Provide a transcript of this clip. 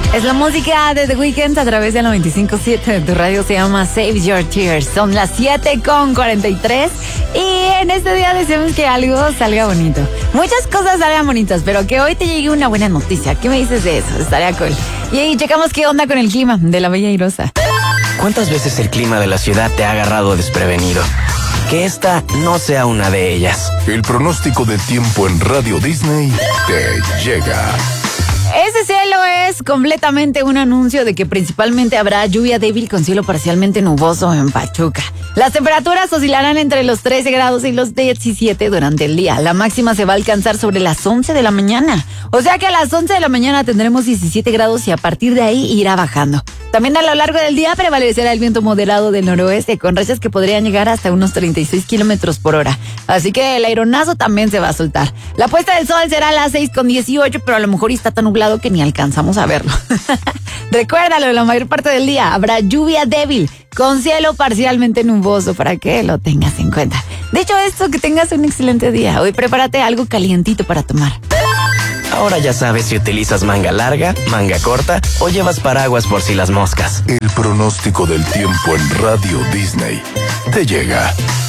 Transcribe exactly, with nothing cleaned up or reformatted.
Es la música de The Weeknd a través de noventa y cinco punto siete de tu radio, se llama Save Your Tears. Son las siete con cuarenta y tres y en este día deseamos que algo salga bonito. Muchas cosas salgan bonitas, pero que hoy te llegue una buena noticia. ¿Qué me dices de eso? Estaría cool. Y ahí checamos qué onda con el clima de la Bella Irosa. ¿Cuántas veces el clima de la ciudad te ha agarrado desprevenido? Que esta no sea una de ellas. El pronóstico del tiempo en Radio Disney te llega. Ese cielo es completamente un anuncio de que principalmente habrá lluvia débil con cielo parcialmente nuboso en Pachuca. Las temperaturas oscilarán entre los trece grados y los diecisiete durante el día. La máxima se va a alcanzar sobre las once de la mañana. O sea que a las once de la mañana tendremos diecisiete grados y a partir de ahí irá bajando. También a lo largo del día prevalecerá el viento moderado del noroeste con rachas que podrían llegar hasta unos treinta y seis kilómetros por hora. Así que el aironazo también se va a soltar. La puesta del sol será a las seis con dieciocho, pero a lo mejor está tan nublado que ni alcanzamos a verlo. Recuérdalo, la mayor parte del día habrá lluvia débil con cielo parcialmente nuboso para que lo tengas en cuenta. De hecho, esto, que tengas un excelente día. Hoy prepárate algo calientito para tomar. Ahora ya sabes si utilizas manga larga, manga corta o llevas paraguas por si las moscas. El pronóstico del tiempo en Radio Disney te llega.